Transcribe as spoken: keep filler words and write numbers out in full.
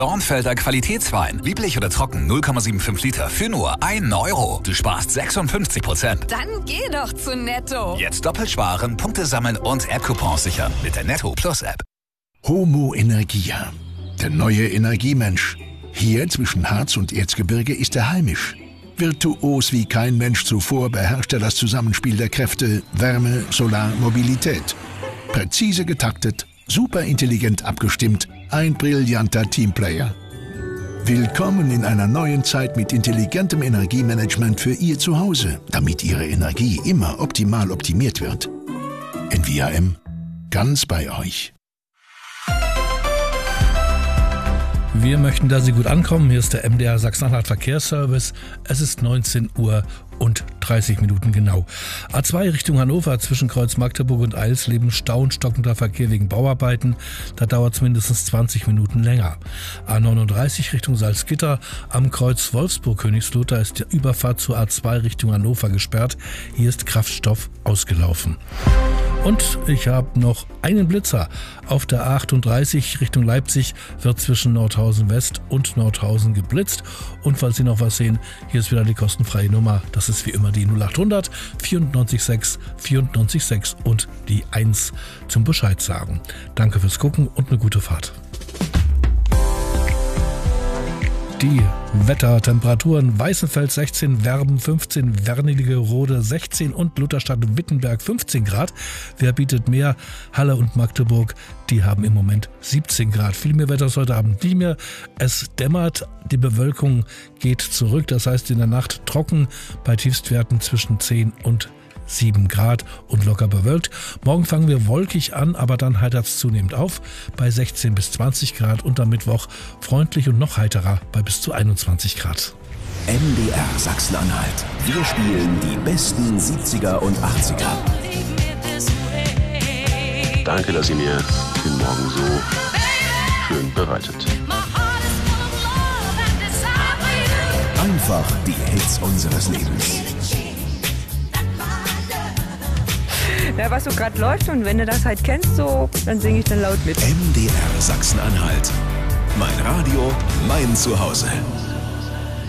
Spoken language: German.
Dornfelder Qualitätswein. Lieblich oder trocken null Komma fünfundsiebzig Liter für nur einen Euro. Du sparst sechsundfünfzig Prozent. Dann geh doch zu Netto. Jetzt doppelt sparen, Punkte sammeln und App-Coupons sichern mit der Netto Plus App. Homo Energia, der neue Energiemensch. Hier zwischen Harz und Erzgebirge ist er heimisch. Virtuos wie kein Mensch zuvor beherrscht er das Zusammenspiel der Kräfte Wärme, Solar, Mobilität. Präzise getaktet, super intelligent abgestimmt, ein brillanter Teamplayer. Willkommen in einer neuen Zeit mit intelligentem Energiemanagement für Ihr Zuhause, damit Ihre Energie immer optimal optimiert wird. N V A M, ganz bei euch. Wir möchten, dass Sie gut ankommen. Hier ist der M D R Sachsen-Anhalt Verkehrsservice. Es ist neunzehn Uhr und dreißig Minuten genau. A zwei Richtung Hannover zwischen Kreuz Magdeburg und Eilsleben Stau und stockender Verkehr wegen Bauarbeiten. Da dauert es mindestens zwanzig Minuten länger. A neununddreißig Richtung Salzgitter am Kreuz Wolfsburg-Königsloth. Da ist die Überfahrt zur A zwei Richtung Hannover gesperrt. Hier ist Kraftstoff ausgelaufen. Und ich habe noch einen Blitzer. Auf der A achtunddreißig Richtung Leipzig wird zwischen Nordhausen West und Nordhausen geblitzt. Und falls Sie noch was sehen, hier ist wieder die kostenfreie Nummer. Das ist wie immer die null achthundert vierundneunzig sechs vierundneunzig sechs und die eins zum Bescheid sagen. Danke fürs Gucken und eine gute Fahrt. Die Wettertemperaturen: Weißenfels sechzehn, Werben fünfzehn, Wernigerode sechzehn und Lutherstadt-Wittenberg fünfzehn Grad. Wer bietet mehr? Halle und Magdeburg, die haben im Moment siebzehn Grad. Viel mehr Wetter ist heute Abend nicht mehr. Es dämmert, die Bewölkung geht zurück. Das heißt in der Nacht trocken bei Tiefstwerten zwischen zehn und sieben Grad und locker bewölkt. Morgen fangen wir wolkig an, aber dann heitert es zunehmend auf bei sechzehn bis zwanzig Grad und am Mittwoch freundlich und noch heiterer bei bis zu einundzwanzig Grad. M D R Sachsen-Anhalt. Wir spielen die besten siebziger und achtziger. Danke, dass ihr mir den Morgen so schön bereitet. Einfach die Hits unseres Lebens. Ja, was so gerade läuft, und wenn du das halt kennst, so, dann singe ich dann laut mit. M D R Sachsen-Anhalt. Mein Radio, mein Zuhause.